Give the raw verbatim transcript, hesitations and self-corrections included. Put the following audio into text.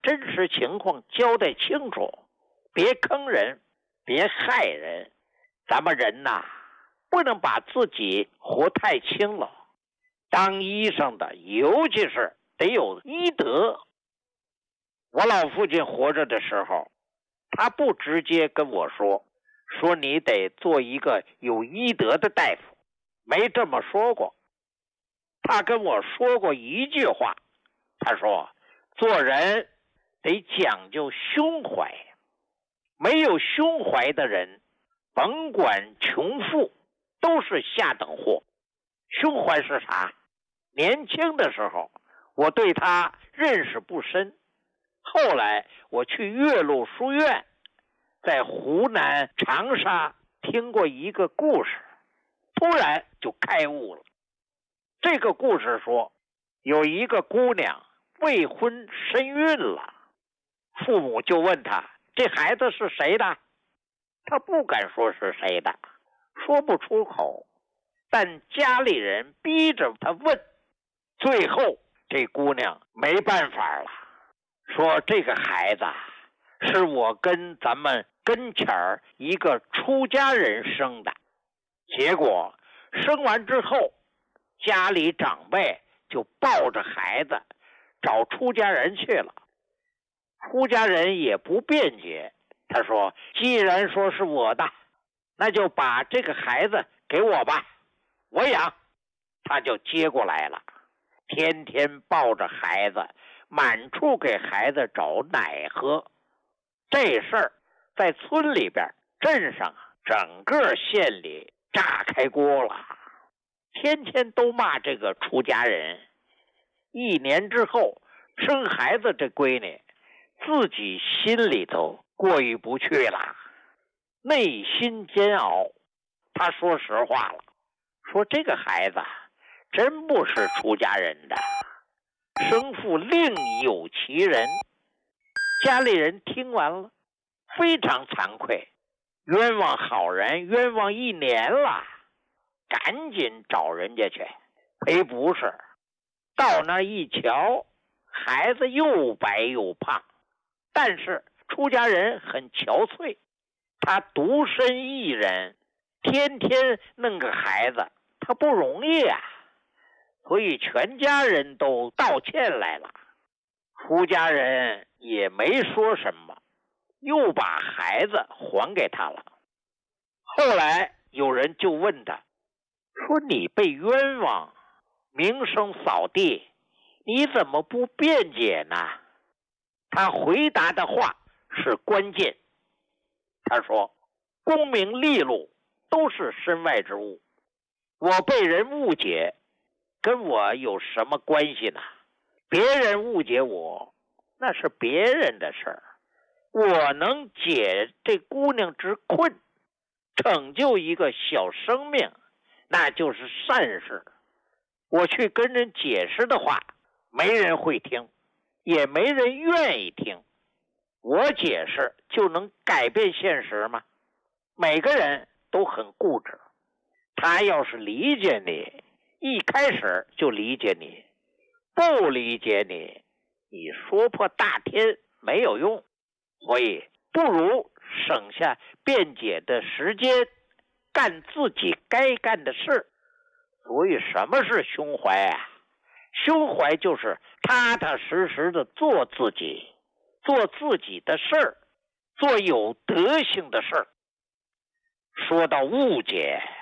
真实情况交代清楚，别坑人，别害人。咱们人呐，不能把自己活太轻了。当医生的，尤其是得有医德。我老父亲活着的时候，他不直接跟我说，说你得做一个有医德的大夫，没这么说过。他跟我说过一句话，他说做人得讲究胸怀，没有胸怀的人，甭管穷富，都是下等货。胸怀是啥？年轻的时候我对他认识不深，后来我去岳麓书院，在湖南长沙听过一个故事，突然就开悟了。这个故事说，有一个姑娘未婚身孕了，父母就问她，这孩子是谁的？她不敢说是谁的，说不出口，但家里人逼着她问。最后这姑娘没办法了，说这个孩子是我跟咱们跟前儿一个出家人生的。结果生完之后，家里长辈就抱着孩子找出家人去了。出家人也不辩解，他说既然说是我的，那就把这个孩子给我吧，我养。他就接过来了，天天抱着孩子满处给孩子找奶喝。这事儿在村里边镇上整个县里炸开锅了，天天都骂这个出家人。一年之后生孩子，这闺女自己心里头过意不去了，内心煎熬。她说实话了，说这个孩子真不是出家人的，生父另有其人。家里人听完了非常惭愧，冤枉好人冤枉一年了，赶紧找人家去赔不是。到那一瞧，孩子又白又胖，但是出家人很憔悴，他独身一人，天天弄个孩子，他不容易啊，所以全家人都道歉来了。出家人也没说什么，又把孩子还给他了。后来有人就问他，说你被冤枉，名声扫地，你怎么不辩解呢？他回答的话是关键。他说，功名利禄都是身外之物，我被人误解，跟我有什么关系呢？别人误解我，那是别人的事儿，我能解这姑娘之困，拯救一个小生命，那就是善事。我去跟人解释的话，没人会听，也没人愿意听。我解释就能改变现实吗？每个人都很固执，他要是理解你，一开始就理解你，不理解你，你说破大天没有用。所以不如省下辩解的时间，干自己该干的事。所以什么是胸怀啊？胸怀就是踏踏实实的做自己，做自己的事儿，做有德行的事儿。说到误解，